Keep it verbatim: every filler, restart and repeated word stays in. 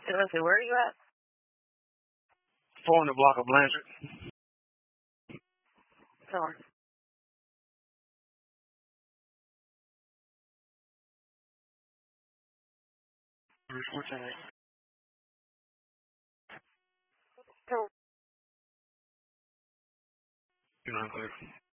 Hey, let's see, where are you at? Four in the block of Blanchard. Sorry. What's your name? So, You're not clear.